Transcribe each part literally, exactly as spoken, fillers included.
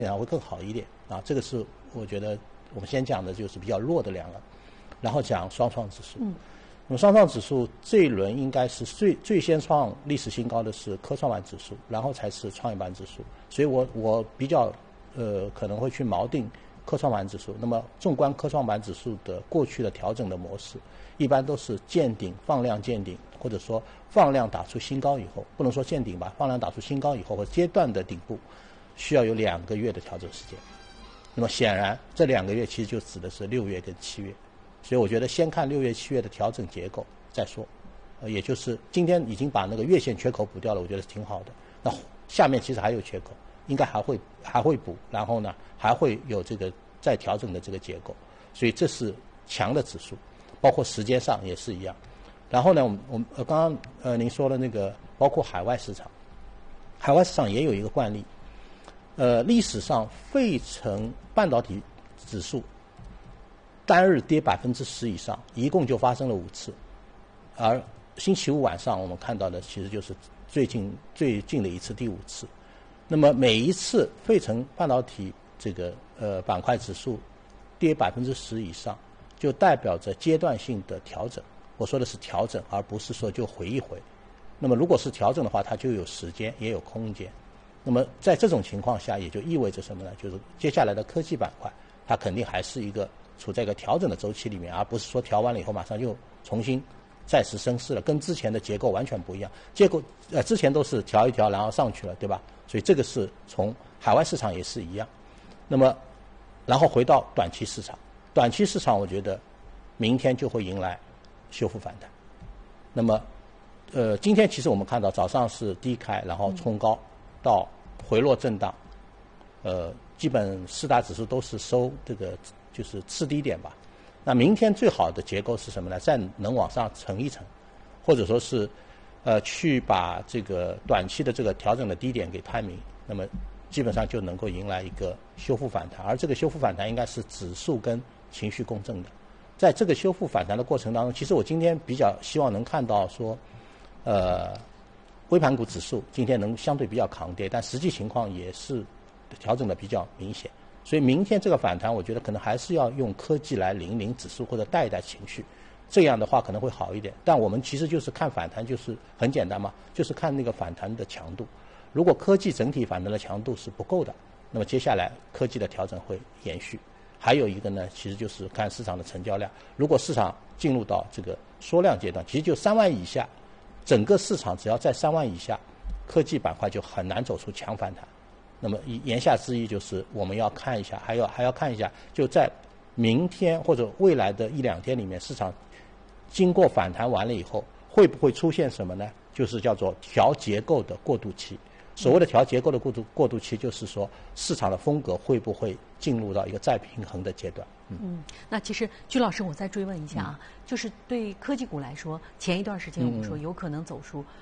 然后会更好一点啊。这个是我觉得我们先讲的就是比较弱的两个，然后讲双创指数。嗯，那么双创指数这一轮应该是最最先创历史新高的是科创板指数，然后才是创业板指数。所以我我比较呃可能会去锚定科创板指数。那么纵观科创板指数的过去的调整的模式，一般都是见顶放量见顶，或者说放量打出新高以后，不能说见顶吧，放量打出新高以后或阶段的顶部，需要有两个月的调整时间。那么显然这两个月其实就指的是六月跟七月，所以我觉得先看六月七月的调整结构再说。呃，也就是今天已经把那个月线缺口补掉了，我觉得是挺好的。那下面其实还有缺口，应该还会还会补，然后呢还会有这个再调整的这个结构，所以这是强的指数，包括时间上也是一样。然后呢，我们我们呃刚刚呃您说的那个包括海外市场，海外市场也有一个惯例。呃，历史上费城半导体指数单日跌百分之十以上，一共就发生了五次，而星期五晚上我们看到的其实就是最近最近的一次，第五次。那么每一次费城半导体这个呃板块指数跌百分之十以上，就代表着阶段性的调整。我说的是调整，而不是说就回一回。那么如果是调整的话，它就有时间也有空间。那么在这种情况下，也就意味着什么呢？就是接下来的科技板块，它肯定还是一个处在一个调整的周期里面，而不是说调完了以后马上又重新再次升势了，跟之前的结构完全不一样。结构呃之前都是调一调然后上去了，对吧？所以这个是从海外市场也是一样。那么然后回到短期市场，短期市场我觉得明天就会迎来修复反弹。那么呃今天其实我们看到早上是低开，然后冲高。到回落震荡，呃，基本四大指数都是收这个就是次低点吧。那明天最好的结构是什么呢？再能往上乘一乘，或者说是呃去把这个短期的这个调整的低点给探明，那么基本上就能够迎来一个修复反弹。而这个修复反弹应该是指数跟情绪共振的。在这个修复反弹的过程当中，其实我今天比较希望能看到说，呃。微盘股指数今天能相对比较抗跌，但实际情况也是调整的比较明显，所以明天这个反弹，我觉得可能还是要用科技来领领指数或者带一带情绪，这样的话可能会好一点。但我们其实就是看反弹，就是很简单嘛，就是看那个反弹的强度。如果科技整体反弹的强度是不够的，那么接下来科技的调整会延续。还有一个呢，其实就是看市场的成交量。如果市场进入到这个缩量阶段，其实就三万以下。整个市场只要在三万以下，科技板块就很难走出强反弹。那么言下之意就是我们要看一下，还要还要看一下，就在明天或者未来的一两天里面，市场经过反弹完了以后，会不会出现什么呢？就是叫做调结构的过渡期。所谓的调结构的过渡过渡期，就是说市场的风格会不会进入到一个再平衡的阶段。嗯, 嗯那其实居老师，我再追问一下啊，嗯、就是对科技股来说，前一段时间我们说有可能走出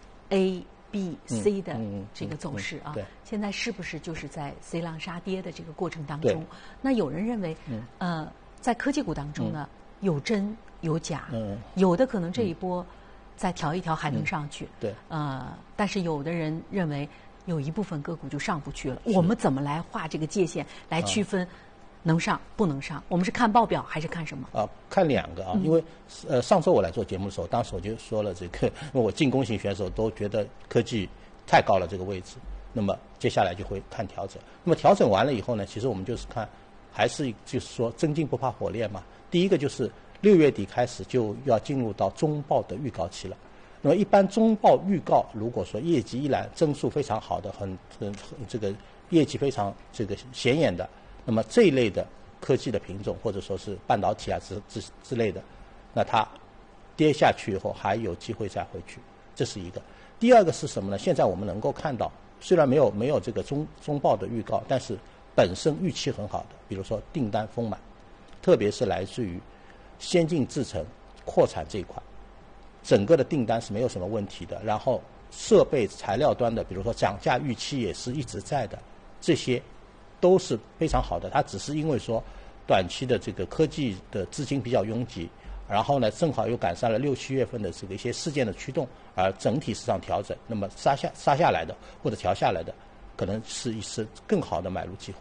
A、B、C 的这个走势啊， 嗯嗯嗯、 现在是不是就是在 C 浪杀跌的这个过程当中？那有人认为，嗯、呃，在科技股当中呢，嗯、有真有假，嗯、有的可能这一波。嗯再调一调还能上去， 嗯、对， 呃，但是有的人认为有一部分个股就上不去了。我们怎么来画这个界限，来区分能上不能上？我们是看报表还是看什么？ 啊，看两个啊，嗯、因为呃上周我来做节目的时候，当时我就说了这个，因为我进攻型选手都觉得科技太高了这个位置，那么接下来就会看调整。那么调整完了以后呢，其实我们就是看，还是就是说真金不怕火炼嘛。第一个就是六月底开始就要进入到中报的预告期了。那么一般中报预告，如果说业绩一览增速非常好的，很很这个业绩非常这个显眼的，那么这一类的科技的品种或者说是半导体啊之之之类的，那它跌下去以后还有机会再回去，这是一个。第二个是什么呢？现在我们能够看到，虽然没有没有这个中中报的预告，但是本身预期很好的，比如说订单丰满，特别是来自于先进制程扩产这一块，整个的订单是没有什么问题的。然后设备材料端的，比如说涨价预期也是一直在的，这些都是非常好的。它只是因为说短期的这个科技的资金比较拥挤，然后呢正好又赶上了六七月份的这个一些事件的驱动，而整体市场调整，那么杀下杀下来的或者调下来的可能是一次更好的买入机会。